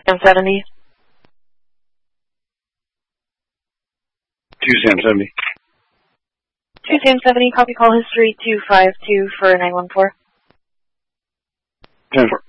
Sam 70. 2 Sam 70. 2 Sam 70, copy call history 252 for 914. 10-4.